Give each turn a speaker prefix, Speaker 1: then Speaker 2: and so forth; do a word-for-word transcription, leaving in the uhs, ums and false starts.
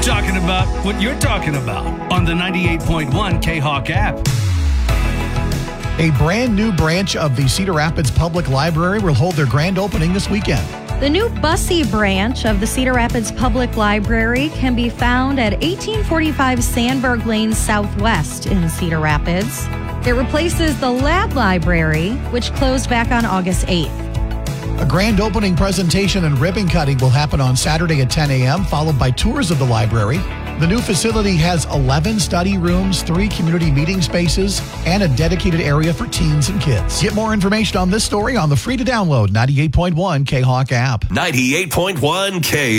Speaker 1: talking about what you're talking about on the ninety-eight point one K-Hawk app.
Speaker 2: A brand new branch of the Cedar Rapids Public Library will hold their grand opening this weekend.
Speaker 3: The new Bussey branch of the Cedar Rapids Public Library can be found at eighteen forty-five Sandberg Lane Southwest in Cedar Rapids. It replaces the Ladd Library, which closed back on August eighth.
Speaker 2: A grand opening presentation and ribbon cutting will happen on Saturday at ten a.m., followed by tours of the library. The new facility has eleven study rooms, three community meeting spaces, and a dedicated area for teens and kids. Get more information on this story on the free-to-download ninety-eight point one K-Hawk app.
Speaker 4: ninety-eight point one K